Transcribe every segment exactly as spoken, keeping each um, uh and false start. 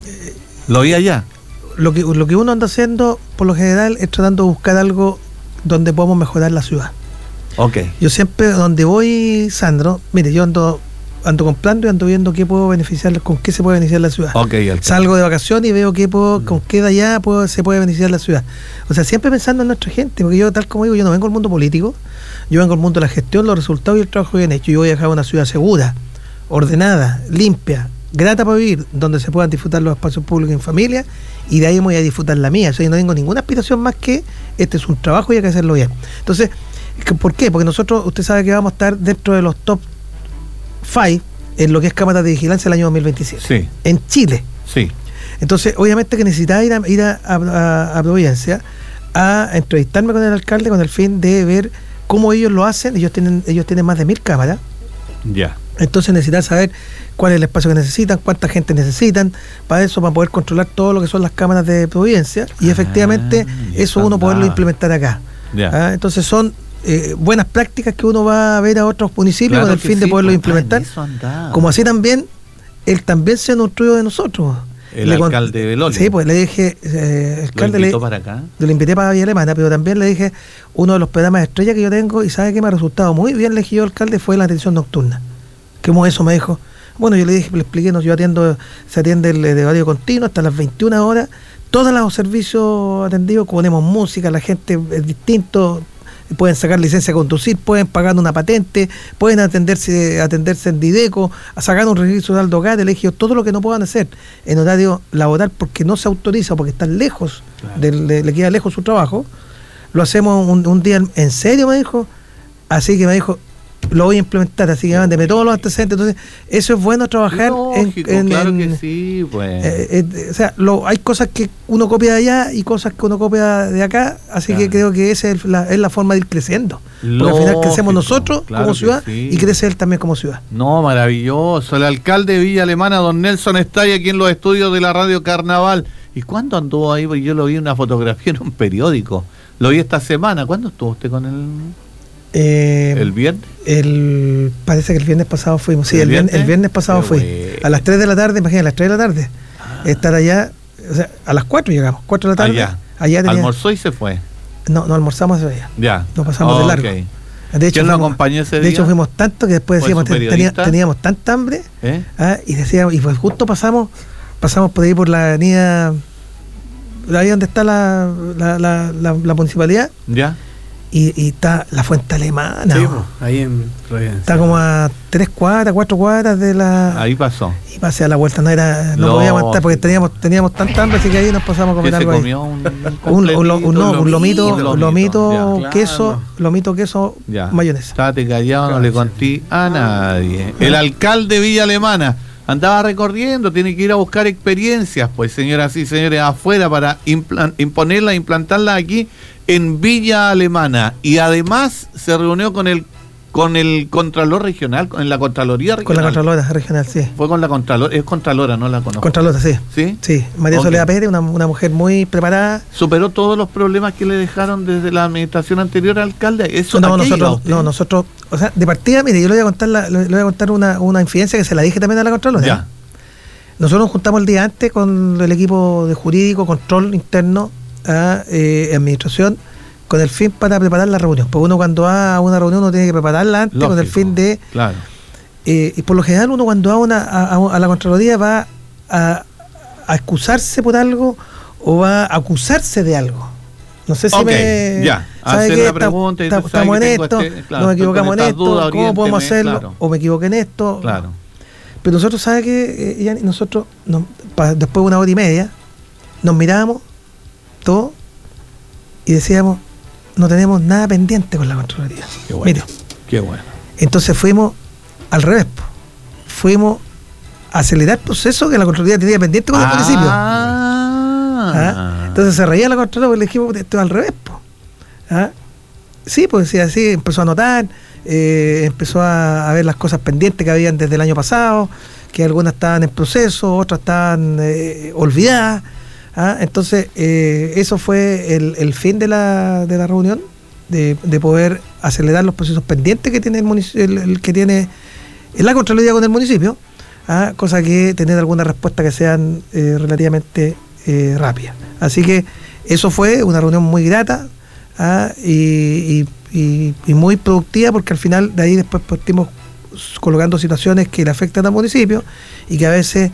Lo vi allá. Lo que, lo que uno anda haciendo, por lo general, es tratando de buscar algo donde podamos mejorar la ciudad. Ok. Yo siempre, donde voy, Sandro, mire, yo ando ando comprando y ando viendo qué puedo beneficiar, con qué se puede beneficiar la ciudad. Okay, salgo de vacaciones y veo qué puedo, con qué de allá puedo, se puede beneficiar la ciudad. O sea, siempre pensando en nuestra gente, porque yo, tal como digo, yo no vengo al mundo político, yo vengo al mundo de la gestión, los resultados y el trabajo bien hecho. Yo voy a dejar una ciudad segura, ordenada, limpia, grata para vivir, donde se puedan disfrutar los espacios públicos en familia, y de ahí voy a disfrutar la mía. O sea, yo no tengo ninguna aspiración más que este es un trabajo y hay que hacerlo bien. Entonces, ¿por qué? Porque nosotros, usted sabe que vamos a estar dentro de los top cinco en lo que es cámaras de vigilancia el año dos mil veintisiete. Sí. En Chile. Sí. Entonces, obviamente que necesitaba ir a, ir a, a, a Providencia a entrevistarme con el alcalde con el fin de ver cómo ellos lo hacen. Ellos tienen, ellos tienen más de mil cámaras. Ya. Entonces necesitan saber cuál es el espacio que necesitan, cuánta gente necesitan, para eso, para poder controlar todo lo que son las cámaras de Providencia, y efectivamente ah, eso uno poderlo implementar acá. ¿Ah? Entonces son eh, buenas prácticas que uno va a ver a otros municipios, claro, con el fin sí, de poderlo implementar. Como así también, él también se nutrió de nosotros. El le alcalde de Belolio. Sí, pues le dije, eh, alcalde, ¿Lo invitó le, para acá? Lo invité para Villa Alemana, pero también le dije, uno de los programas de estrella que yo tengo, y sabe que me ha resultado muy bien, le dije yo, alcalde, fue la atención nocturna. ¿Cómo eso? Me dijo. Bueno, yo le dije, le expliqué, no, yo atiendo, se atiende el de horario continuo hasta las veintiuna horas, todos los servicios atendidos, ponemos música, la gente es distinto, pueden sacar licencia a conducir, pueden pagar una patente, pueden atenderse atenderse en Dideco, a sacar un registro de Aldo Gate, le dije, todo lo que no puedan hacer en horario laboral porque no se autoriza, porque están lejos, claro. de, le, le queda lejos su trabajo, lo hacemos un, un día en serio, me dijo, así que me dijo, lo voy a implementar, así que mándeme todos los antecedentes. Entonces, eso es bueno trabajar. Lógico, en, en, claro en, que sí, pues. Eh, eh, o sea, lo, hay cosas que uno copia de allá y cosas que uno copia de acá, así claro. que creo que esa es la, es la forma de ir creciendo. Lógico, porque al final crecemos nosotros claro como ciudad sí. y crece él también como ciudad. No, maravilloso. El alcalde de Villa Alemana, don Nelson Estay, aquí en los estudios de la Radio Carnaval. ¿Y cuándo anduvo ahí? Porque yo lo vi en una fotografía en un periódico. Lo vi esta semana. ¿Cuándo estuvo usted con él? Eh, ¿El viernes? El, parece que el viernes pasado fuimos. Sí, el, el, viernes, el viernes pasado fui. Bueno. A las tres de la tarde, imagínate, a las tres de la tarde. Ah. Estar allá, o sea, a las cuatro llegamos, cuatro de la tarde. Allá. allá tenía, ¿Almorzó y se fue? No, no almorzamos allá. Ya. Nos pasamos oh, de largo. Okay. De hecho, ¿Quién lo fuimos, acompañó ese de día? De hecho, fuimos tanto que después decíamos, tenía, teníamos tanta hambre, ¿Eh? ah, y decíamos, y pues justo pasamos, pasamos por ahí por la avenida, la avenida donde está la, la, la, la, la municipalidad. Ya. Y, y está la Fuente Alemana. Sí, ahí en Providencia. Está como a tres cuadras, cuatro cuadras de la. Ahí pasó. Y pasé a la vuelta, no era, no Lo... podía aguantar porque teníamos, teníamos tanta hambre, así que ahí nos pasamos a comer algo. Se ahí. comió un, un, un, un, un, no, un lomito, lomito, lomito, ya. queso, claro. lomito, queso, ya. mayonesa. Estate callado, claro, no le sí. conté a nadie. El alcalde de Villa Alemana andaba recorriendo, tiene que ir a buscar experiencias, pues señoras y señores, afuera para implan- imponerlas, implantarlas aquí en Villa Alemana, y además se reunió con el con el Contralor Regional, con la Contraloría Regional. Con la Contralora Regional, sí. Fue con la Contralora, es Contralora, no la conozco. Contralora, sí. ¿Sí? Sí, María okay. Soledad Pérez, una, una mujer muy preparada. ¿Superó todos los problemas que le dejaron desde la administración anterior al alcalde? Eso no, nosotros, no, nosotros, o sea, de partida, mire, yo le voy a contar, la, le voy a contar una, una infidencia que se la dije también a la Contralora. Ya. Nosotros nos juntamos el día antes con el equipo de jurídico, control interno, a, eh, administración, con el fin para preparar la reunión. Porque uno cuando va a una reunión uno tiene que prepararla antes. Lógico, con el fin de... Claro. Eh, y por lo general uno cuando va a, una, a, a la Contraloría va a, a excusarse por algo o va a acusarse de algo. No sé si okay, me... ya, hacer la pregunta, está, estamos en esto, este, claro, nos equivocamos en esto, duda, ¿cómo podemos hacerlo? Claro. O me equivoqué en esto. Claro. Pero nosotros, ¿sabe qué? Eh, nosotros, nos, pa, después de una hora y media, nos mirábamos todos y decíamos, no tenemos nada pendiente con la Contraloría. Qué bueno. Mire, qué bueno. Entonces fuimos al revés, po. Fuimos a acelerar el proceso que la Contraloría tenía pendiente con ah, el municipio. ¿Ah? Entonces se reía la Contraloría y le dijimos, esto es al revés, po. ¿Ah? Sí, pues sí, así empezó a notar, eh, empezó a, a ver las cosas pendientes que habían desde el año pasado, que algunas estaban en proceso, otras estaban eh, olvidadas. ¿Ah? Entonces, eh, eso fue el, el fin de la, de la reunión, de, de poder acelerar los procesos pendientes que tiene el, munic- el, el que tiene la Contraloría con el municipio, ¿ah? Cosa que tener alguna respuesta que sean eh, relativamente eh, rápidas. Así que eso fue una reunión muy grata, ¿ah? y, y, y, y muy productiva, porque al final de ahí después partimos colocando situaciones que le afectan al municipio y que a veces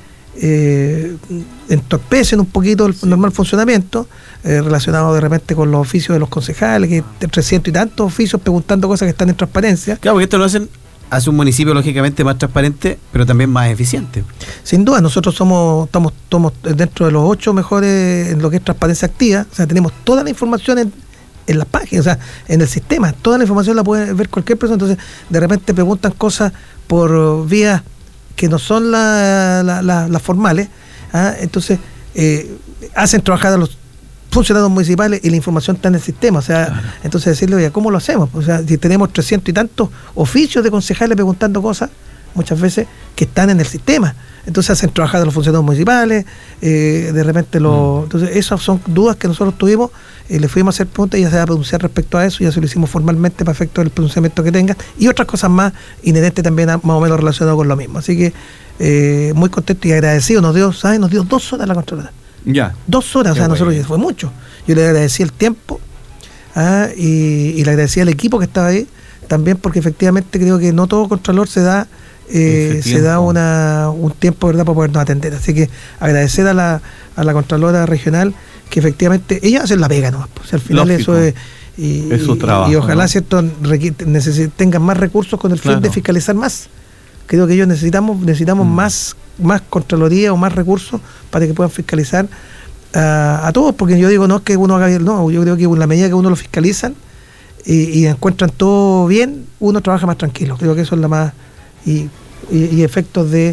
eh, entorpecen un poquito el sí. normal funcionamiento, eh, relacionado de repente con los oficios de los concejales, que de trescientos y tantos oficios preguntando cosas que están en transparencia. Claro, porque esto lo hacen hace un municipio lógicamente más transparente, pero también más eficiente. Sin duda, nosotros somos estamos, estamos dentro de los ocho mejores en lo que es transparencia activa, o sea, tenemos toda la información en, en las páginas, o sea, en el sistema, toda la información la puede ver cualquier persona. Entonces, de repente preguntan cosas por vías que no son las la, la, la formales, ¿ah? Entonces eh, hacen trabajar a los funcionarios municipales y la información está en el sistema, o sea, claro. Entonces decirle, oye, ¿cómo lo hacemos? O sea, si tenemos trescientos y tantos oficios de concejales preguntando cosas, muchas veces, que están en el sistema, entonces hacen trabajar a los funcionarios municipales, eh, de repente lo... Mm. Entonces esas son dudas que nosotros tuvimos, eh, le fuimos a hacer preguntas y ya se va a pronunciar respecto a eso, ya se lo hicimos formalmente para efecto del pronunciamiento que tengan, y otras cosas más inherentes también a, más o menos relacionadas con lo mismo. Así que eh, muy contento y agradecido, nos dio, ¿sabes? Nos dio dos horas la Contralora. Ya. Dos horas, Qué o sea, bueno. Nosotros fue mucho. Yo le agradecí el tiempo, ¿ah? y, y le agradecí al equipo que estaba ahí, también porque efectivamente creo que no todo Contralor se da eh, se da una un tiempo, ¿verdad?, para podernos atender. Así que agradecer a la, a la Contralora regional, que efectivamente ella hace la pega nomás, pues, al final Lógico. Eso es y, es su trabajo, y, y ojalá, ¿no? cierto, neces- tengan más recursos con el fin claro. de fiscalizar más. Creo que ellos necesitamos necesitamos mm. más más Contraloría o más recursos para que puedan fiscalizar a, a todos, porque yo digo, no es que uno haga bien, no, yo creo que en la medida que uno lo fiscalizan y, y encuentran todo bien, uno trabaja más tranquilo. Creo que eso es la más y, y, y efectos de,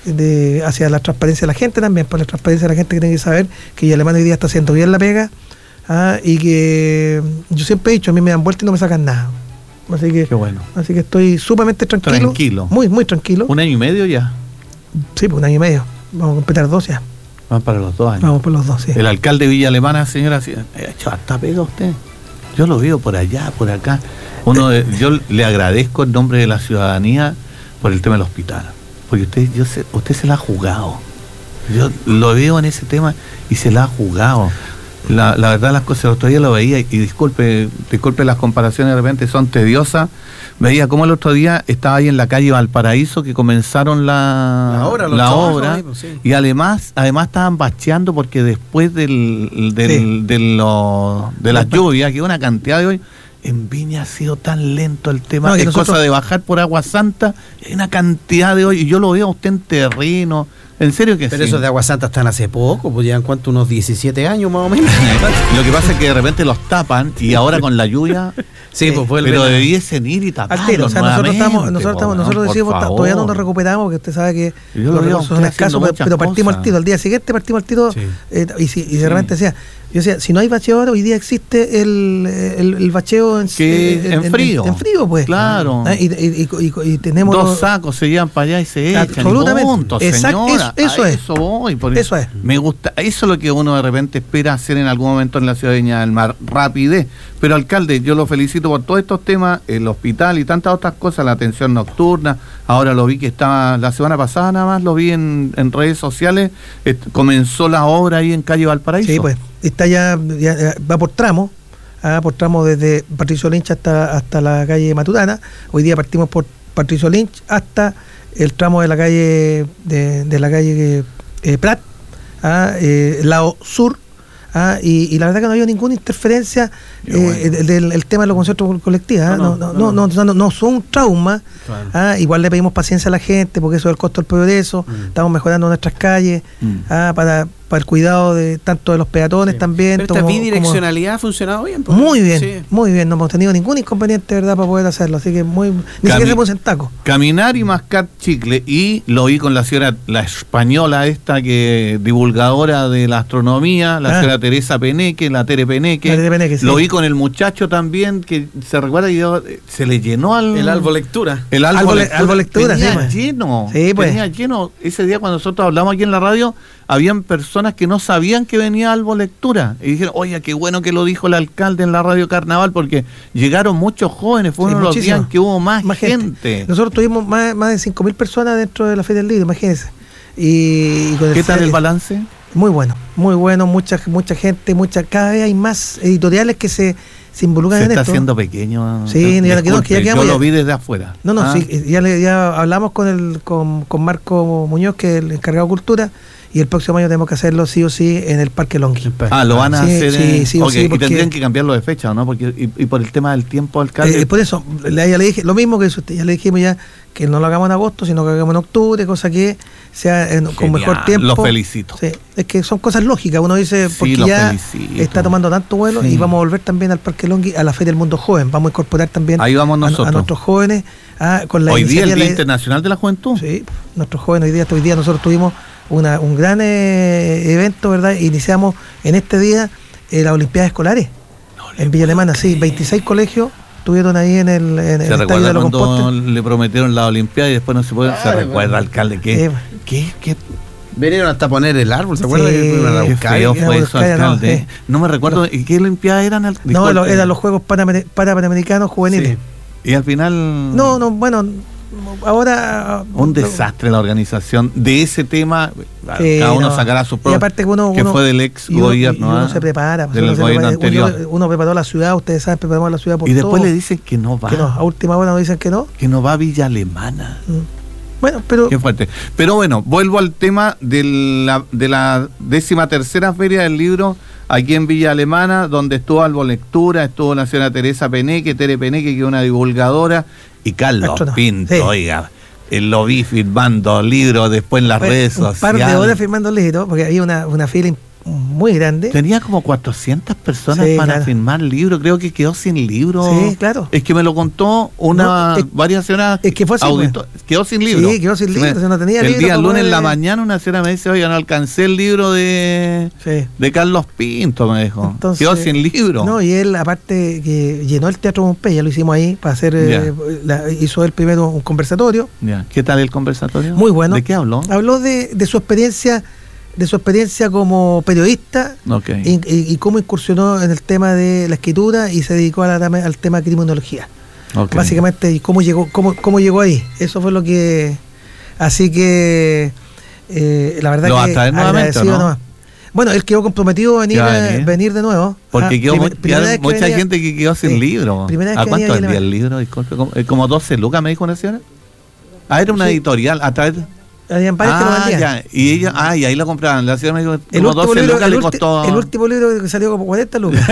de hacia la transparencia de la gente también, por la transparencia de la gente, que tiene que saber que Alemán hoy día está haciendo bien la pega, ¿ah? Y que yo siempre he dicho, a mí me dan vuelta y no me sacan nada. Así que, Qué bueno. Así que estoy sumamente tranquilo. Tranquilo. Muy, muy tranquilo. ¿Un año y medio ya? Sí, pues un año y medio. Vamos a completar dos ya. Van para los dos años. Vamos por los dos, sí. El alcalde de Villa Alemana, señora, ha hecho hasta pega usted. Yo lo veo por allá, por acá. Uno, de, yo le agradezco en nombre de la ciudadanía por el tema del hospital. Porque usted, yo sé, usted se la ha jugado. Yo lo veo en ese tema y se la ha jugado. La, la verdad, las cosas, el otro día lo veía, y disculpe, disculpe las comparaciones, de repente son tediosas. Veía cómo el otro día estaba ahí en la calle Valparaíso, que comenzaron la, la obra, la obra ahí, pues, sí. Y además además estaban bacheando porque después del, del, sí. de, lo, de las lluvias, que una cantidad de hoy, en Viña ha sido tan lento el tema, no, es nosotros... cosa de bajar por Agua Santa, hay una cantidad de hoy, y yo lo veo a usted en terreno. En serio que Pero sí. esos de Agua Santa están hace poco, pues llevan cuánto, unos diecisiete años más o menos. Lo que pasa es que de repente los tapan y ahora con la lluvia. Sí, pues fue el pero debiesen ir y taparlos. O sea, nosotros estamos, nosotros estamos, nosotros decimos, todavía no nos recuperamos, porque usted sabe que yo los recursos son escasos, pero, pero partimos al tiro. Al día siguiente partimos al tiro, sí. eh, y, si, y de repente decía, yo decía, si no hay bacheo ahora, hoy día existe el, el, el bacheo en, en, en, en frío. En, en frío, pues. Claro. ¿Ah? Y, y, y, y, y tenemos dos los, sacos se llevan para allá y se echan. Absolutamente. Punto, Exacto, señora. Eso, eso a es. Eso voy. Eso es. Me gusta. Eso es lo que uno de repente espera hacer en algún momento en la ciudad de Viña del Mar. Rapidez. Pero, alcalde, yo lo felicito por todos estos temas, el hospital y tantas otras cosas, la atención nocturna. Ahora lo vi que estaba, la semana pasada nada más, lo vi en, en redes sociales, eh, comenzó la obra ahí en calle Valparaíso. Sí, pues, está ya, ya va por tramo, ah, por tramo desde Patricio Lynch hasta, hasta la calle Maturana. Hoy día partimos por Patricio Lynch hasta el tramo de la calle, de, de la calle eh, Prat, ah, eh, lado sur. Ah, y, y la verdad que no ha habido ninguna interferencia eh, bueno. del, del tema de los conciertos colectivos. ¿Ah? No, no, no, no, no, no, no son un trauma. Claro. Ah, igual le pedimos paciencia a la gente, porque eso es el costo del progreso. Mm. Estamos mejorando nuestras calles mm. ah, para, para el cuidado de tanto de los peatones sí. también. Pero esta como, bidireccionalidad como... ha funcionado bien. Porque... Muy bien, sí. muy bien. No hemos tenido ningún inconveniente, ¿verdad?, para poder hacerlo. Así que muy ni Cami- siquiera hemos en taco. Caminar y mascar chicle. Y lo vi con la señora, la española esta, que divulgadora de la astronomía, la ah. señora Teresa Peneque, la Tere Peneque. La Tere Peneque, sí. Lo vi con el muchacho también, que se recuerda que yo, se le llenó al... El árbol lectura. El árbol, árbol lectura. Árbol lectura, tenía sí, pues. lleno. Sí, pues. Tenía lleno. Ese día cuando nosotros hablamos aquí en la radio, habían personas que no sabían que venía árbol lectura. Y dijeron, oye, qué bueno que lo dijo el alcalde en la radio Carnaval, porque llegaron muchos jóvenes. Fue sí, uno de los días que hubo más, más gente. gente. Nosotros tuvimos más, más de cinco mil personas dentro de la Feria del Libro, imagínense. Y, y con ¿Qué tal C- el balance? Muy bueno, muy bueno, mucha mucha gente, mucha cada vez hay más editoriales que se, se involucran Se en está esto. haciendo pequeño. Sí, ya, Disculpe, no, que ya quedamos yo ya. lo vi desde afuera. No, no, Ah, sí, ya, le, ya hablamos con el con, con Marco Muñoz, que es el encargado de cultura, y el próximo año tenemos que hacerlo sí o sí en el Parque Longhi. Ah, lo van a Sí, hacer. sí, en- sí o ok, sí, y porque- tendrían que cambiarlo de fecha, ¿no? Porque y, y por el tema del tiempo, alcalde. Eh, por eso, le- ya le dije, lo mismo que usted, ya le dijimos ya que no lo hagamos en agosto, sino que lo hagamos en octubre, cosa que sea en- con Genial, mejor tiempo. lo felicito. Sí, es que son cosas lógicas, uno dice, Sí, porque lo ya felicito. está tomando tanto vuelo Sí. y vamos a volver también al Parque Longhi, a la Feria del Mundo Joven, vamos a incorporar también Ahí vamos a- nosotros. a, nuestros jóvenes a- con la Hoy día el iniciativa Día de- Internacional de la Juventud. Sí, nuestros jóvenes hoy día, hoy día nosotros tuvimos una, un gran eh, evento, ¿verdad? Iniciamos en este día eh, las Olimpiadas Escolares en Villa Alemana, sí, veintiséis colegios estuvieron ahí en el, en el ¿Se estadio recuerda de los cuando compostes. le prometieron la Olimpiada y después no se puede? ¿Se recuerda, alcalde? ¿Qué, Eh, qué, qué, Vinieron hasta poner el árbol, ¿se Sí, acuerdan? Que fueron a qué buscar? feo que fue era eso, Buscaya, no, alcalde? eh. No me recuerdo. ¿Y qué Olimpiadas eran? al- No, disculpe. lo- eran los Juegos Panamer- Panamericanos Juveniles. Y al final. No, no, bueno, ahora... Un desastre la organización de ese tema. Sí, Cada uno no. sacará su Y propio. aparte que uno, que uno- fue del ex y uno, gobierno. y uno ¿ah? se prepara. Del uno se gobierno prepara, anterior. Uno, uno preparó la ciudad, ustedes saben, preparamos la ciudad por Y después todo. le dicen que no va. Que no, a última hora nos dicen que no. Que no va a Villa Alemana. Mm. Bueno, pero... Qué fuerte. Pero bueno, vuelvo al tema de la, de la décima tercera Feria del Libro aquí en Villa Alemana, donde estuvo Albo Lectura, estuvo la señora Teresa Peneque, Tere Peneque, que es una divulgadora, y Carlos Astrónoma. Pinto, Sí. oiga, eh, lo vi firmando libros después en las Fue redes un sociales. par de horas firmando libros, porque había una, una fila imp- muy grande. Tenía como cuatrocientas personas Sí, para claro. firmar libros, creo que quedó sin libro. Sí, claro. Es que me lo contó una, No, es- varias señoras. es que fue así, audito- quedó sin libro. Sí, quedó sin libro, Me- si no tenía El libro día para lunes en la poder- mañana una señora me dice, oiga, no alcancé el libro de, Sí. de Carlos Pinto, me dijo. Entonces, quedó sin libro. No, y él, aparte, que llenó el Teatro Pompeya, lo hicimos ahí para hacer. eh, la- hizo él primero un conversatorio. Ya. ¿Qué tal el conversatorio? Muy bueno. ¿De qué habló? Habló de, de su experiencia de su experiencia como periodista Ok. y, y- y cómo incursionó en el tema de la escritura y se dedicó a la- al tema de criminología. Ok. Básicamente, y cómo llegó, cómo, cómo llegó ahí. Eso fue lo que... Así que, eh, la verdad ¿Lo va a que traer nuevamente, agradecido o no? nomás. Bueno, él quedó comprometido a venir, ¿Que va a a- venir? venir de nuevo. Porque Ah, quedó prim- mu- primera ya vez que mucha venía- gente que quedó sin sí, libro. primera vez ¿A que cuánto venía vendía Alemán. el libro? Disculpe, como, eh, como doce lucas, me dijo una señora. Ah, era una Sí. editorial. A través de... Habían varios que lo Ah, vendían. ya. Y ella, ah, y ahí la compraban. La señora me dijo, El como último, doce libro, lucas el, le ulti- costó. el último libro que salió como cuarenta lucas.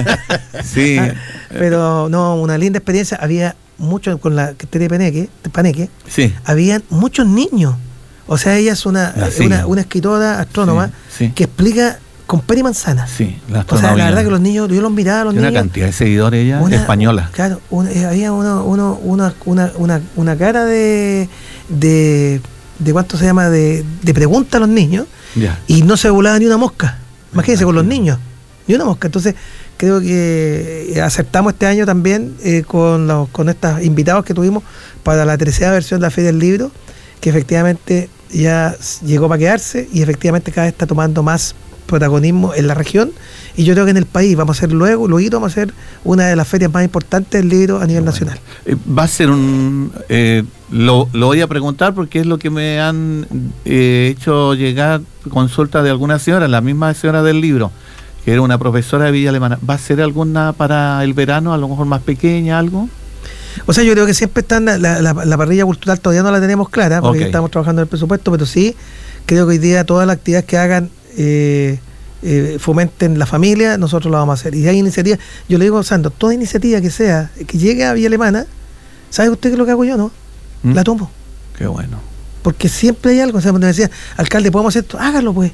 Sí. Ah, pero no, una linda experiencia. Había mucho con la Tere Paneque, Paneque, Sí. habían muchos niños. O sea, ella es una, La sigue. una, una escritora astrónoma Sí, sí. que explica con pera y manzana. Sí, la O sea, astronomía. la verdad que los niños, yo los miraba a los Tiene niños. una cantidad de seguidores ella, una- española. Claro, una- eh, había uno, uno, una, una, una, una cara de, de, de cuánto se llama, de, de pregunta a los niños Ya. y no se volaba ni una mosca. Imagínense con los niños, ni una mosca. Entonces, creo que eh, aceptamos este año también eh, con los con estos invitados que tuvimos para la tercera versión de la Feria del Libro, que efectivamente ya s- llegó para quedarse y efectivamente cada vez está tomando más protagonismo en la región, y yo creo que en el país vamos a ser luego, luego vamos a ser una de las ferias más importantes del libro a nivel nacional. Eh, va a ser un... eh, lo, lo voy a preguntar porque es lo que me han eh, hecho llegar consultas de alguna señora, la misma señora del libro, que era una profesora de Villa Alemana. ¿Va a ser alguna para el verano, a lo mejor más pequeña, algo? O sea, yo creo que siempre están, la, la, la parrilla cultural todavía no la tenemos clara, porque Ok. estamos trabajando en el presupuesto, pero sí creo que hoy día todas las actividades que hagan eh, eh, fomenten la familia, nosotros la vamos a hacer. Y hay iniciativas, yo le digo a Sandro, toda iniciativa que sea, que llegue a Villa Alemana, ¿sabe usted qué es lo que hago yo, no? ¿Mm? La tomo. Qué bueno. Porque siempre hay algo, o sea, me decía, alcalde, ¿podemos hacer esto? Hágalo, pues.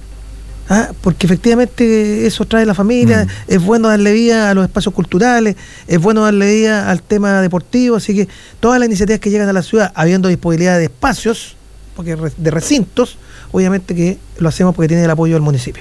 Ah, porque efectivamente eso trae la familia, Mm. es bueno darle vida a los espacios culturales, es bueno darle vida al tema deportivo, así que todas las iniciativas que llegan a la ciudad, habiendo disponibilidad de espacios, porque re- de recintos, obviamente que lo hacemos porque tiene el apoyo del municipio.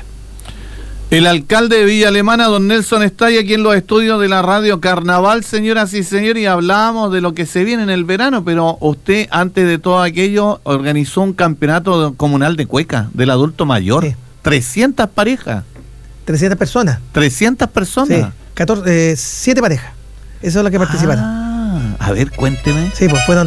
El alcalde de Villa Alemana, don Nelson Estalla, aquí en los estudios de la radio Carnaval, señoras y señores, y hablábamos de lo que se viene en el verano, pero usted, antes de todo aquello, organizó un campeonato de- comunal de cueca del adulto mayor. Sí. trescientas parejas, trescientas personas, trescientas personas. sí, catorce, eh, siete parejas, esas son las que participaron. Ah, a ver, cuénteme. Sí, pues fueron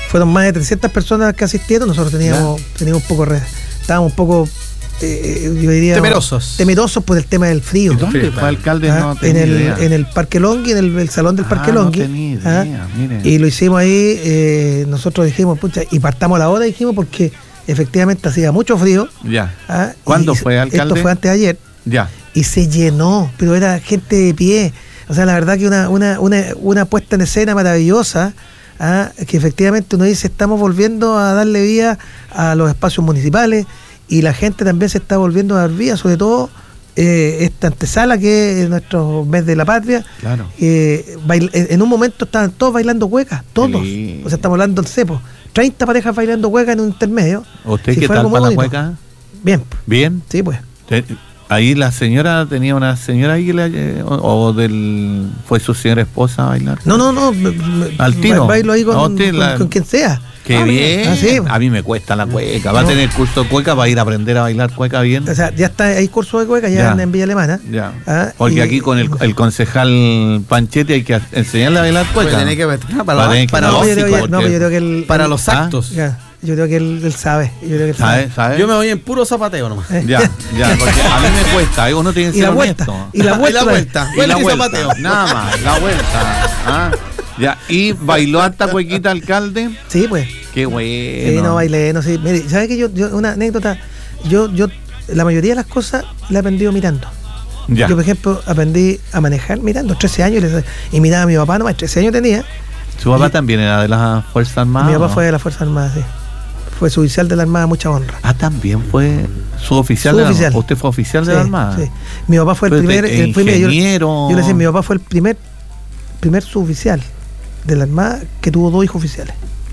fueron más de trescientas personas que asistieron. Nosotros teníamos, teníamos un poco, re, estábamos un poco, eh, yo diría, temerosos. Temerosos por el tema del frío. ¿Y dónde fue, alcalde? ¿Ah? No en tenía el idea. en el Parque Longhi, en el, el salón del Ah, Parque no Longhi. tenía ¿Ah? idea, mire. Y lo hicimos ahí, eh, nosotros dijimos, pucha, y partamos a la hora, dijimos, porque efectivamente hacía mucho frío. Ya. ¿Ah? ¿Cuándo Y fue, alcalde? Esto fue antes de ayer. Ya. Y se llenó, pero era gente de pie. O sea, la verdad que una, una, una, una puesta en escena maravillosa, ¿ah? Que efectivamente uno dice, estamos volviendo a darle vida a los espacios municipales y la gente también se está volviendo a dar vida, sobre todo eh, esta antesala que es nuestro mes de la patria. Claro. Eh, bail- en un momento estaban todos bailando cuecas, todos. Sí. O sea, estamos hablando del cepo. treinta parejas bailando cuecas en un intermedio. ¿Usted Sí, qué fue tal algo muy para la bonito. cueca? Bien, ¿Bien? sí, pues. Te- Ahí la señora tenía una señora ahí que le- o, o del fue su señora esposa a bailar. No, no, no. me- me- Al tiro. Bailo ahí con, No, usted con- la- con quien sea. Qué Ah, bien. ah, sí. A mí me cuesta la cueca. Va No. a tener curso de cueca para ir a aprender a bailar cueca bien. O sea, ya está, hay curso de cueca ya, Ya. en, en Villa Alemana. Ya. Ah, Porque y- aquí con el, el concejal Panchetti hay que enseñarle a bailar cueca. Pues tiene que practicar para, Va a lo- tener que- para no, lo yo creo básico, que- no, pero yo creo que el, para el- los Ah. actos. ya, yo creo que él, él sabe. Yo creo que él sabe. ¿Sabes? ¿Sabes? Yo me voy en puro zapateo nomás. Eh. Ya, ya, porque a mí me cuesta, ¿eh? Uno tiene que Y ser la vuelta. honesto. Y la vuelta. Y la vuelta. Y la Vuelta y vuelta, zapateo. nada más, la vuelta. ¿Ah? Ya, y bailó hasta cuequita, alcalde. Sí, pues. Qué Sí, bueno. no bailé, no sé. Mire, ¿sabes qué? Yo, yo, una anécdota. Yo, yo, la mayoría de las cosas la he aprendido mirando. Ya. Yo, por ejemplo, aprendí a manejar mirando, trece años, y, le- y miraba a mi papá nomás, trece años tenía. Su papá también era de las Fuerzas Armadas. mi papá ¿no? fue de la Fuerza Armada, sí. Fue suboficial de la Armada, mucha honra. Ah, también fue suboficial de la Suboficial. Armada. Usted fue oficial de Sí, la Armada. sí. Mi papá fue el Pues, primer, eh, el primer yo, ingeniero. yo le decía, mi papá fue el primer primer suboficial de la Armada que tuvo dos hijos oficiales.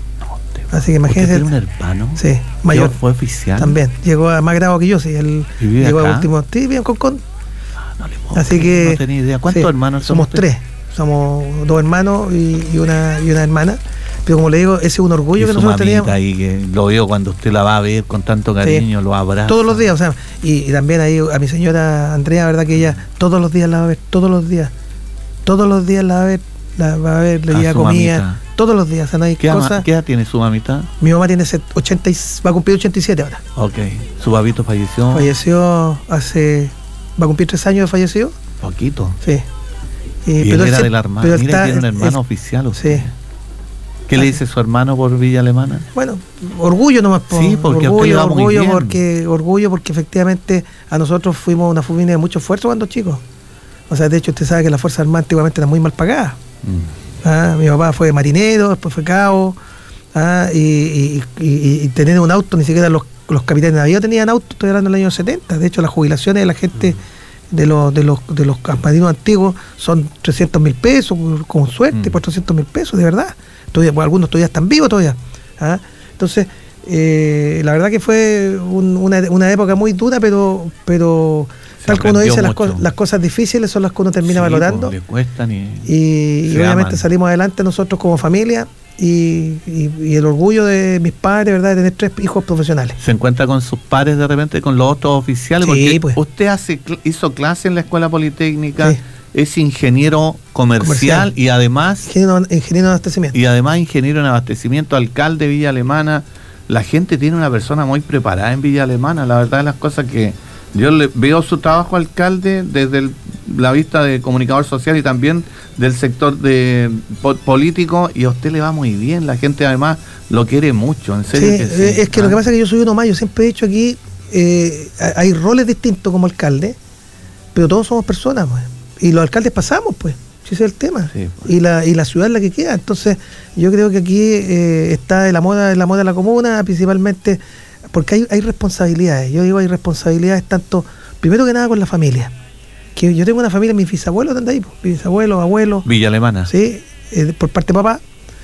Así que ¿Usted imagínense. tiene un hermano? Sí, mayor. ¿Que fue oficial? También. Llegó a más grado que yo, sí. Él ¿Y vive llegó acá? a último. Sí, bien con con. Ah, no le puedo Así creer, que. No tenía idea. ¿Cuántos sí, hermanos somos? usted? tres. Somos dos hermanos y, y una y una hermana. Pero como le digo, ese es un orgullo Y que su nosotros mamita teníamos. ahí, que lo veo cuando usted la va a ver con tanto cariño, lo abraza. Todos los días, o sea, y, y también ahí a mi señora Andrea, verdad que ella todos los días la va a ver, todos los días. Todos los días la va a ver, la va a ver, le A lleva su comida, mamita. todos los días, o sea, no hay ¿Qué, ama- cosa. ¿Qué edad tiene su mamita? Mi mamá tiene set- ochenta y, va a cumplir ochenta y siete ahora. Ok. ¿Su babito falleció? Falleció hace, va a cumplir tres años de fallecido, Poquito. sí. Y, él pero era se- de la Armada. pero Mira, está- tiene un hermano es- oficial. Usted. Sí. ¿Qué le dice su hermano por Villa Alemana? Bueno, orgullo nomás, po, Sí, porque a usted le orgullo, va muy orgullo bien. porque orgullo porque efectivamente a nosotros fuimos una familia de mucho esfuerzo cuando chicos. O sea, de hecho usted sabe que la Fuerza Armada antiguamente era muy mal pagada. Mm. Ah, mi papá fue marinero, después fue cabo, ah, y, y- y- y tener un auto, ni siquiera los, los capitanes de navío tenían auto, estoy hablando del año setenta. De hecho, las jubilaciones de la gente de los de los de los marinos antiguos son trescientos mil pesos, con suerte, Mm. cuatrocientos mil pesos, de verdad. Todavía, bueno, algunos todavía están vivos todavía. ¿Ah? Entonces, eh, la verdad que fue un- una, una época muy dura, pero pero Se tal como uno aprendió dice, las, mucho. co- las cosas difíciles son las que uno termina Sí, valorando. pues, le cuestan y... Y, y Se obviamente aman. salimos adelante nosotros como familia y, y- y el orgullo de mis padres, ¿verdad?, de tener tres hijos profesionales. Se encuentra con sus pares de repente, con los otros oficiales, Sí, porque pues. usted hace, cl- hizo clase en la Escuela Politécnica, Sí. es ingeniero comercial, Comercial. y además Ingeniero, ingeniero de abastecimiento. y además ingeniero en abastecimiento, alcalde de Villa Alemana. La gente tiene una persona muy preparada en Villa Alemana, la verdad de las cosas que yo le veo su trabajo, alcalde, desde el- la vista de comunicador social y también del sector de po- político, y a usted le va muy bien, la gente además lo quiere mucho, en Sí, serio que sí. eh, es que Ah. lo que pasa es que yo soy uno más, yo siempre he dicho aquí, eh, hay roles distintos como alcalde, pero todos somos personas, pues. Y los alcaldes pasamos, pues, ese es el tema. Sí, pues. Y la y la ciudad es la que queda. Entonces, yo creo que aquí eh, está la moda, la moda de la comuna, principalmente porque hay, hay responsabilidades. Yo digo, hay responsabilidades tanto, primero que nada, con la familia. Que yo tengo una familia, mis bisabuelos están de ahí, pues, mis bisabuelos, abuelos, Villa Alemana. ¿sí? Eh, por parte de papá.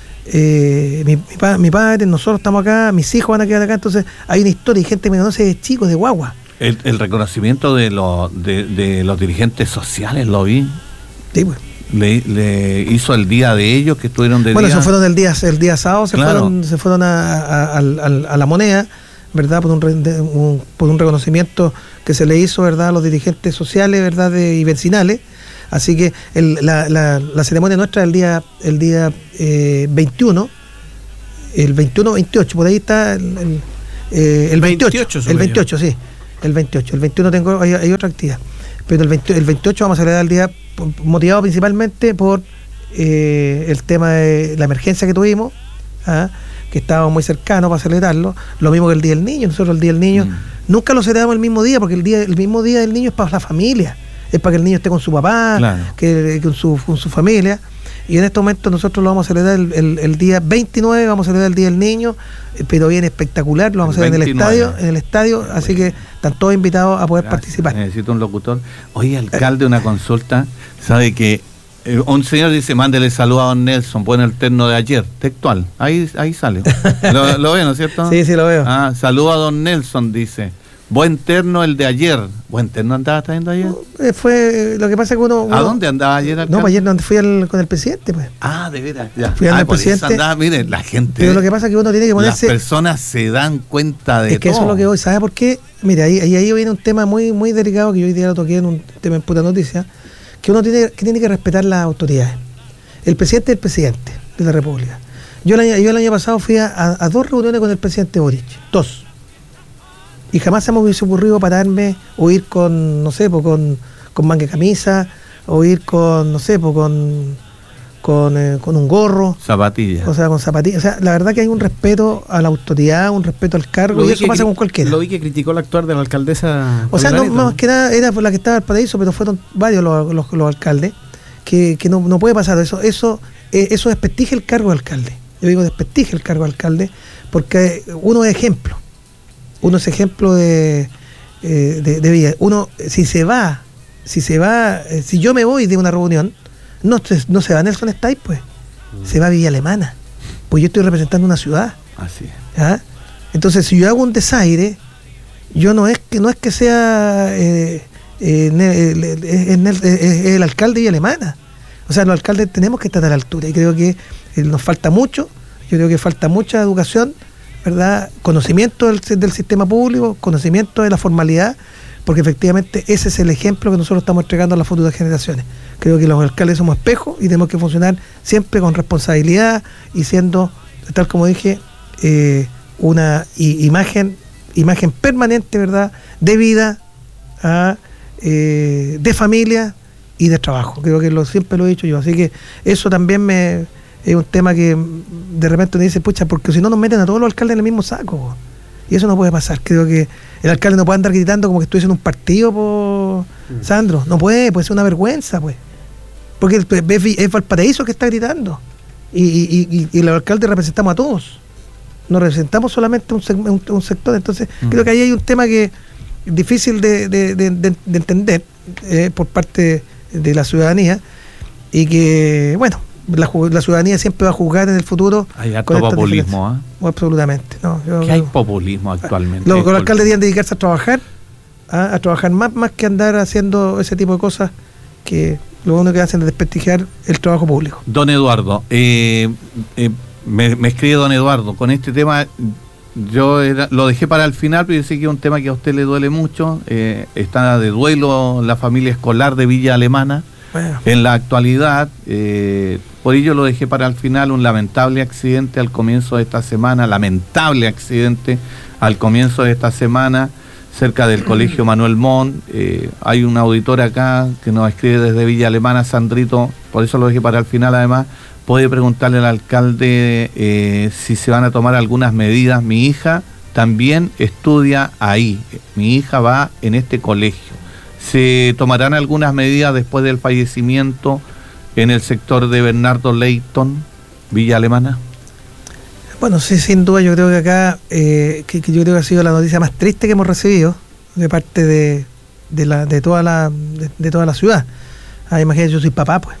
Eh, mi, mi, pa- mi padre, nosotros estamos acá, mis hijos van a quedar acá, entonces hay una historia y gente que me conoce de chicos, de guagua. El, el reconocimiento de, los de, de los dirigentes sociales, lo vi. Sí, pues. Le, le hizo el día de ellos, que estuvieron de Bueno, día. se fueron el día, el día sábado, se Claro. fueron, se fueron a, a- a- a- a la moneda, ¿verdad? Por un, re- de- un- por un reconocimiento que se le hizo, ¿verdad?, a los dirigentes sociales, ¿verdad?, de, y vecinales. Así que el- la, la- la ceremonia nuestra el día, el día eh, veintiuno, el veintiuno veintiocho, por ahí está el, el, eh, el veintiocho, veintiocho el veintiocho, sí, el veintiocho, el veintiuno tengo, hay, hay otra actividad, pero el, veinte, el veintiocho vamos a celebrar el día motivado principalmente por eh, el tema de la emergencia que tuvimos, ¿ah? que estábamos muy cercanos para celebrarlo, lo mismo que el Día del Niño. Nosotros el Día del Niño mm. nunca lo celebramos el mismo día, porque el día el mismo día del niño es para la familia, es para que el niño esté con su papá, claro. que, con, su, con su familia, y en este momento nosotros lo vamos a celebrar el, el, el día veintinueve, vamos a celebrar el Día del Niño, eh, pero bien espectacular, lo vamos el a hacer veintinueve. en el estadio, en el estadio, así que están todos invitados a poder Gracias. participar. Necesito un locutor. Oye, alcalde, una consulta, sabe que Eh, un señor dice, mándele saludo a don Nelson, pone el terno de ayer, textual, ahí ahí sale. ¿Lo, lo ve, no es cierto? Sí, sí, lo veo. Ah, saludo a don Nelson, dice. Buen terno el de ayer. ¿Buen terno andaba trayendo ayer? No, eh, fue, lo que pasa es que uno... uno ¿A dónde andaba ayer? Alcalde? No, pues ayer no, fui al, con el presidente, pues. Ah, de veras, ya. Fui al ah, presidente. Andaba, miren, la gente... Pero lo que pasa es que uno tiene que ponerse... Las personas se dan cuenta de Es que todo. eso es lo que hoy, ¿sabe por qué? Mire, ahí, ahí, ahí viene un tema muy, muy delicado que yo hoy día lo toqué en un tema en Puta Noticia, que uno tiene que, tiene que respetar las autoridades. El presidente es el presidente de la República. Yo el año, yo el año pasado fui a, a, a dos reuniones con el presidente Boric, dos. Y jamás se me hubiese ocurrido pararme o ir con, no sé, pues con, con manga de camisa, o ir con, no sé, pues con, con, eh, con un gorro. Zapatillas. O sea, con zapatillas. O sea, la verdad que hay un respeto a la autoridad, un respeto al cargo, y eso pasa con cualquiera. Lo vi que criticó el actuar de la alcaldesa. O sea, no, más que nada era por la que estaba al paraíso, pero fueron varios los, los, los alcaldes. Que, que no, no puede pasar eso, eso, eh, eso desprestigia el cargo de alcalde. Yo digo desprestigia el cargo de alcalde, porque uno es ejemplo, uno es ejemplo de, eh, de, de vida. Uno, si se va, si se va, eh, si yo me voy de una reunión, no, no se va Nelson Stay, pues, mm. se va a Villa Alemana, pues yo estoy representando una ciudad. Así es. ¿Ah? Entonces, si yo hago un desaire, yo no es que no es que sea eh, Eh, es, es, es el alcalde y alemana. O sea, los alcaldes tenemos que estar a la altura, y creo que eh, nos falta mucho. Yo creo que falta mucha educación, ¿verdad? Conocimiento del, del sistema público, conocimiento de la formalidad, porque efectivamente ese es el ejemplo que nosotros estamos entregando a las futuras generaciones. Creo que los alcaldes somos espejos y tenemos que funcionar siempre con responsabilidad y siendo, tal como dije, eh, una i- imagen imagen permanente, ¿verdad?, de vida, a Eh, de familia y de trabajo. Creo que lo, siempre lo he dicho yo. Así que eso también me es un tema que de repente uno dice, pucha, porque si no nos meten a todos los alcaldes en el mismo saco. Y eso no puede pasar. Creo que el alcalde no puede andar gritando como que estuviese en un partido, por mm. Sandro. No puede, puede ser una vergüenza, pues. Porque es, es Valparaíso que está gritando. Y, y, y, y los alcaldes representamos a todos. No representamos solamente un, un, un sector. Entonces, mm. creo que ahí hay un tema que difícil de, de, de, de, de entender eh, por parte de la ciudadanía, y que, bueno, la, la ciudadanía siempre va a juzgar en el futuro. Hay harto populismo, ¿eh? Absolutamente. No, yo, ¿Qué hay populismo actualmente? Los, los alcaldes deben dedicarse a trabajar, a, a trabajar más, más que andar haciendo ese tipo de cosas que lo único que hacen es desprestigiar el trabajo público. Don Eduardo, eh, eh, me, me escribe don Eduardo, con este tema... Yo era, lo dejé para el final, pero yo sé que es un tema que a usted le duele mucho. Eh, está de duelo la familia escolar de Villa Alemana. Bueno. En la actualidad, eh, por ello lo dejé para el final. Un lamentable accidente al comienzo de esta semana, lamentable accidente al comienzo de esta semana, cerca del Colegio Manuel Montt. Eh, hay un auditor acá que nos escribe desde Villa Alemana, Sandrito, por eso lo dejé para el final además. Puede preguntarle al alcalde eh, si se van a tomar algunas medidas. Mi hija también estudia ahí, mi hija va en este colegio. ¿Se tomarán algunas medidas después del fallecimiento en el sector de Bernardo Leighton, Villa Alemana? Bueno, sí, sin duda, yo creo que acá, eh, que, que yo creo que ha sido la noticia más triste que hemos recibido de parte de, de, la, de, toda, la, de, de toda la ciudad. Ah, imagínate, yo soy papá, pues.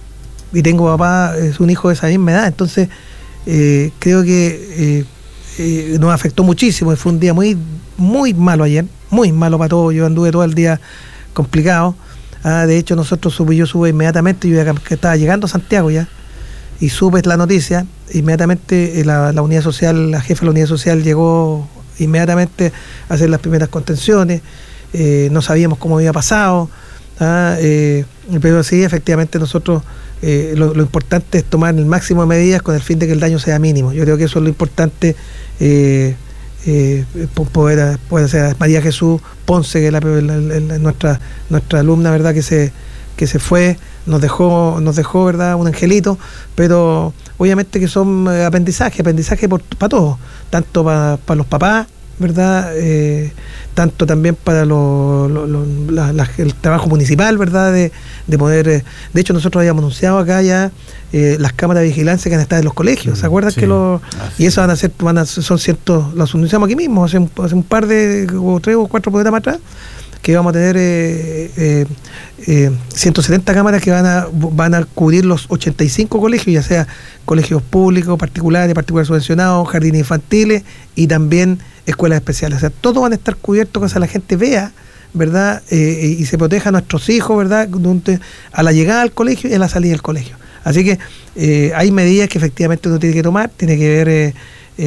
Y tengo papá, es un hijo de esa misma edad, entonces eh, creo que eh, eh, nos afectó muchísimo. Fue un día muy muy malo ayer, muy malo para todos. Yo anduve todo el día complicado. Ah, de hecho, nosotros supe, yo supe inmediatamente, yo ya que estaba llegando a Santiago ya, y supe la noticia, inmediatamente la, la unidad social, la jefa de la unidad social llegó inmediatamente a hacer las primeras contenciones. Eh, no sabíamos cómo había pasado. Ah, eh, Pero sí, efectivamente nosotros eh, lo, lo importante es tomar el máximo de medidas con el fin de que el daño sea mínimo. Yo creo que eso es lo importante. eh, eh, poder, poder hacer. María Jesús Ponce, que es la, la, la, nuestra nuestra alumna, ¿verdad?, que se que se fue, nos dejó nos dejó verdad un angelito, pero obviamente que son aprendizaje aprendizaje para todos, tanto para pa los papás, verdad, eh, tanto también para lo, lo, lo, la, la, el trabajo municipal, verdad, de, de poder eh, de hecho nosotros habíamos anunciado acá ya eh, las cámaras de vigilancia que van a estar en los colegios, ¿se acuerdan? Sí, que los y eso van a ser van a, son ciertos, los anunciamos aquí mismo hace un, hace un par de o tres o cuatro programas atrás, que vamos a tener eh, eh, eh, ciento setenta cámaras que van a van a cubrir los ochenta y cinco colegios, ya sea colegios públicos, particulares, particulares subvencionados, jardines infantiles y también escuelas especiales. O sea, todos van a estar cubiertos, que la gente vea, ¿verdad? Eh, y se proteja a nuestros hijos, ¿verdad?, a la llegada al colegio y a la salida del colegio. Así que eh, hay medidas que efectivamente uno tiene que tomar, tiene que ver, eh,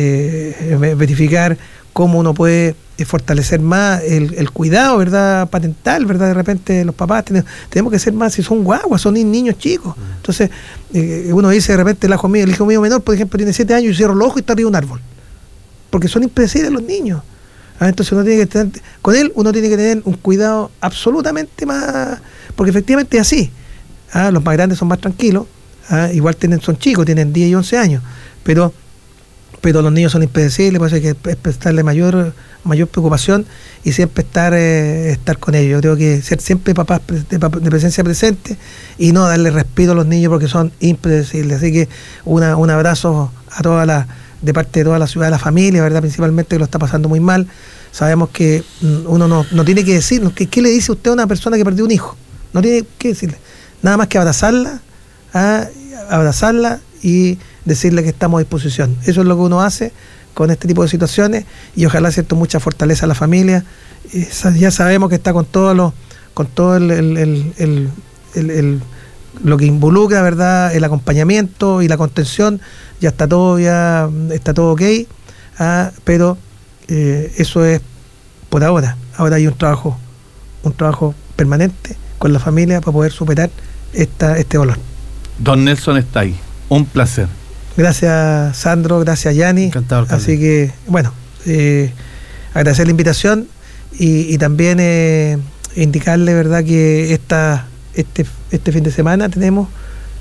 eh, verificar cómo uno puede fortalecer más el, el cuidado, ¿verdad?, parental, ¿verdad? De repente los papás tenemos, tenemos que ser más, si son guaguas, son niños chicos. Entonces, eh, uno dice de repente, el hijo mío, el hijo mío menor, por ejemplo, tiene siete años y cierro los ojos y está arriba de un árbol. Porque son impredecibles los niños. Ah, entonces uno tiene que tener, con él uno tiene que tener un cuidado absolutamente más, porque efectivamente es así. Ah, los más grandes son más tranquilos, ah, igual tienen, son chicos, tienen diez y once años, pero pero los niños son impredecibles, por eso hay que prestarle mayor mayor preocupación y siempre estar eh, estar con ellos. Yo creo que ser siempre papás de, de presencia presente y no darle respiro a los niños porque son impredecibles. Así que una, un abrazo a toda la de parte de toda la ciudad, de la familia, ¿verdad?, principalmente, que lo está pasando muy mal. Sabemos que uno no, no tiene que decir, ¿qué, ¿qué le dice usted a una persona que perdió un hijo? No tiene que decirle, nada más que abrazarla, ¿ah? abrazarla y decirle que estamos a disposición. Eso es lo que uno hace con este tipo de situaciones y ojalá, cierto, mucha fortaleza a la familia. Eh, ya sabemos que está con todo lo, con todo el, el, el, el, el, el lo que involucra, ¿verdad?, el acompañamiento y la contención. Ya está todo, ya está todo ok, ah, pero eh, eso es por ahora. Ahora hay un trabajo, un trabajo permanente con la familia para poder superar esta, este dolor. Don Nelson está ahí, un placer. Gracias, Sandro, gracias, Yanni. Encantado, Así que, bueno, eh, agradecer la invitación y, y también eh, indicarle, ¿verdad?, que esta, este, este fin de semana tenemos,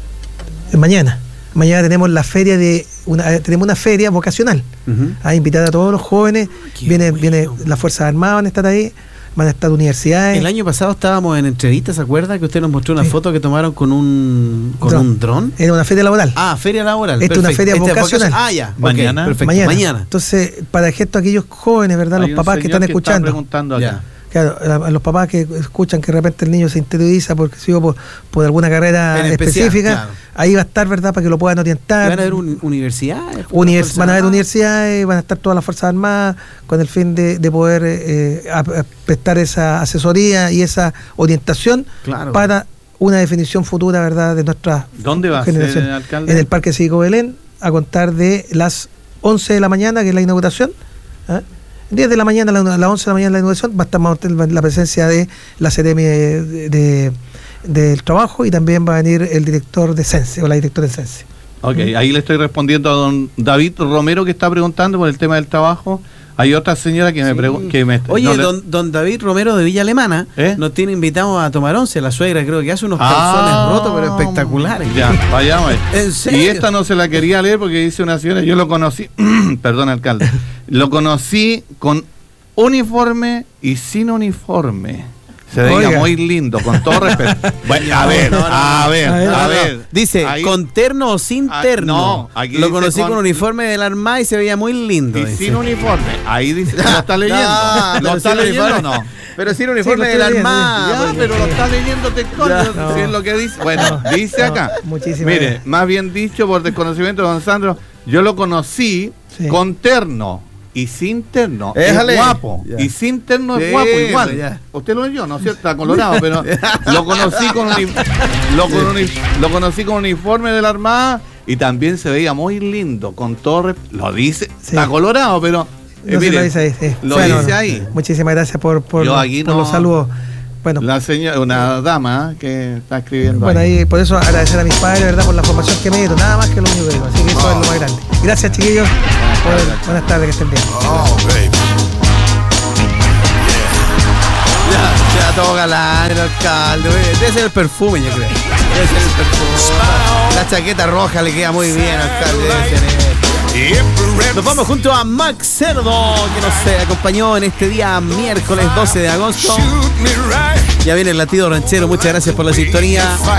eh, mañana, mañana tenemos la feria de una, tenemos una feria vocacional, uh-huh. a invitar a todos los jóvenes. Viene, bueno. viene las Fuerzas Armadas, van a estar ahí, van a estar universidades. El año pasado estábamos en entrevistas, ¿se acuerda? Que usted nos mostró una sí. foto que tomaron con un con dron. un dron. Era una feria laboral. Ah, feria laboral. Esta es una feria Esta vocacional. Ah, ya. Mañana. Okay, perfecto. Mañana. Mañana. Entonces, para esto aquellos jóvenes, ¿verdad? Hay los papás que están que escuchando. Está preguntando acá. Ya. Claro, a, a los papás que escuchan que de repente el niño se interioriza porque sigo por, por alguna carrera en específica, especial, claro. Ahí va a estar, ¿verdad?, para que lo puedan orientar. ¿Van a haber un, universidades? Univers, van a haber universidades, van a estar todas las Fuerzas Armadas con el fin de, de poder eh, a, a prestar esa asesoría y esa orientación, claro, para una definición futura, ¿verdad?, de nuestra ¿Dónde va generación. a ser, alcalde? En el Parque Cívico Belén, a contar de las once de la mañana, que es la inauguración, ¿eh? diez de la mañana, a las once de la mañana la inauguración, va a estar la presencia de la Seremi de, de, de, del Trabajo y también va a venir el director de Sense o la directora de Sense. Ok, ¿Mm? Ahí le estoy respondiendo a don David Romero, que está preguntando por el tema del trabajo. Hay otra señora que sí. me pregunta. Me, Oye, no don, le... don David Romero de Villa Alemana, ¿eh?, nos tiene invitados a tomar once. La suegra creo que hace unos calzones ah, rotos, pero espectaculares. Ya, vayamos. ¿En serio? Y esta no se la quería leer porque dice una señora, yo lo conocí, perdón, alcalde, lo conocí con uniforme y sin uniforme. Se veía muy lindo, con todo respeto. Bueno, a ver, no, no, a ver, a ver, a ver. Dice, ahí, ¿con terno o sin terno? No, aquí lo conocí con, con uniforme de la Armada y se veía muy lindo. Y dice. sin uniforme. Ahí dice, ¿lo está leyendo? No, ¿Lo está leyendo o no? Pero sin uniforme sí, de la Armada. Ya, porque... pero lo está leyendo textual, no. Si es lo que dice. Bueno, no, dice acá. No, muchísimas Mire, gracias. Más bien dicho por desconocimiento de don Sandro, yo lo conocí sí. con terno. Y sin terno Éjale. es guapo. Ya. Y sin terno sí, es guapo igual. Ya. Usted lo oyó, ¿no es cierto? Está colorado, pero lo conocí con uni, lo, con uni, lo conocí con uniforme de la Armada y también se veía muy lindo, con todo lo dice, sí. Está colorado, pero eh, no mire, lo dice ahí. Sí. Lo bueno, dice ahí. Muchísimas gracias por, por, los, por no, los saludos. Bueno, la señora, una dama ¿eh? que está escribiendo. Bueno, ahí. ahí por eso agradecer a mis padres, ¿verdad? Por la formación que me dieron, nada más que lo único que digo. Así que eso oh. es lo más grande. Gracias, chiquillos. Buenas, buenas, buenas tardes, que estén bien. Oh, baby. Ya, ya todo galán el alcalde. Debe ser el perfume, yo creo. Debe ser el perfume. La chaqueta roja le queda muy bien al alcalde. Debe ser él. Nos vamos junto a Max Cerdo, que nos acompañó en este día miércoles doce de agosto. Ya viene el latido ranchero. Muchas gracias por la sintonía.